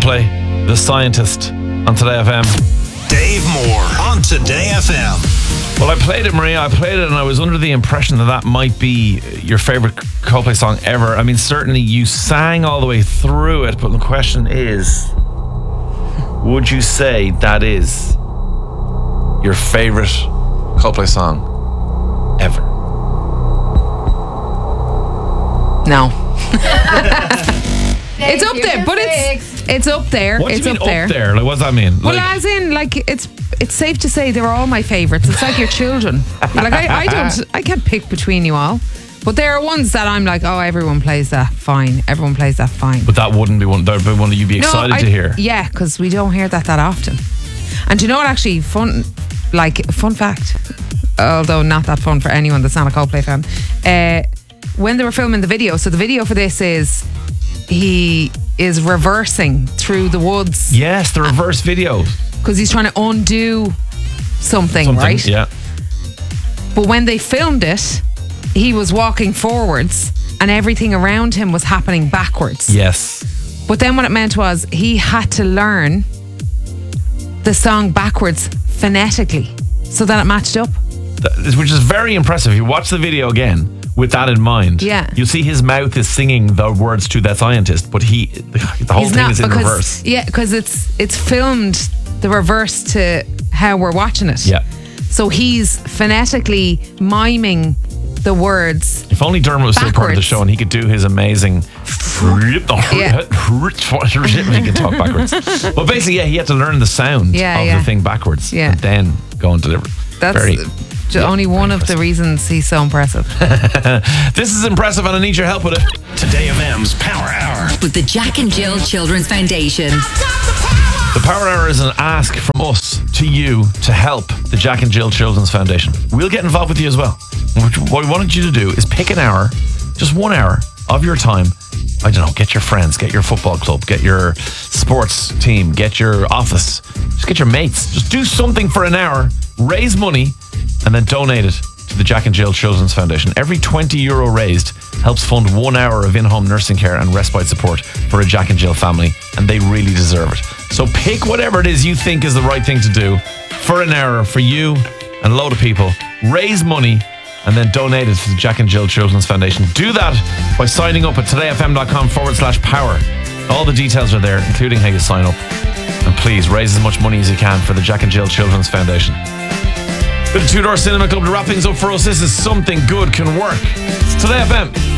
Coldplay, The Scientist, on Today FM. Dave Moore on Today FM. Well, I played it, Maria. I played it and I was under the impression that might be your favourite Coldplay song ever. I mean, certainly you sang all the way through it, but the question is, would you say that is your favourite Coldplay song ever? No. It's up there, but it's up there. What do It's you mean up there. up there? Like, what does that mean? Well, Like, as in, like, it's safe to say they're all my favourites. It's like your children. Like, I can't pick between you all. But there are ones that I'm like, oh, everyone plays that fine. Everyone plays that fine. but that wouldn't be one. That would be one that you'd be excited to hear. Yeah, because we don't hear that often. And do you know what? Actually, fun fact, although not that fun for anyone that's not a Coldplay fan. When they were filming the video, so the video for this is he is reversing through the woods. Yes, the reverse video. Because he's trying to undo something, right? Yeah. But when they filmed it, he was walking forwards and everything around him was happening backwards. Yes. But then what it meant was he had to learn the song backwards phonetically so that it matched up. Which is very impressive. You watch the video again with that in mind. Yeah. You see his mouth is singing the words to that scientist, but the whole thing is in reverse. Yeah, because it's filmed the reverse to how we're watching it. Yeah. So he's phonetically miming the words. If only Dermot was still part of the backwards. show and he could do his amazing Yeah. he can talk backwards. But basically, yeah, he had to learn the sound of the thing backwards and then go and deliver. That's only one of the reasons he's so impressive. This is impressive and I need your help with it. Today FM's Power Hour. With the Jack and Jill Children's Foundation. The Power Hour is an ask from us to you to help the Jack and Jill Children's Foundation. We'll get involved with you as well. What we wanted you to do is pick an hour, just 1 hour of your time. I don't know, get your friends, get your football club, get your sports team, get your office, just get your mates. Just do something for an hour, raise money, and then donate it to the Jack and Jill Children's Foundation. Every €20 raised helps fund 1 hour of in-home nursing care and respite support for a Jack and Jill family, and they really deserve it. So pick whatever it is you think is the right thing to do for an hour for you and a load of people. Raise money and then donate it to the Jack and Jill Children's Foundation. Do that by signing up at todayfm.com/power. All the details are there, including how you sign up. And please raise as much money as you can for the Jack and Jill Children's Foundation. Bit of Two Door Cinema Club to wrap things up for us. This is Something Good Can Work. It's Today FM.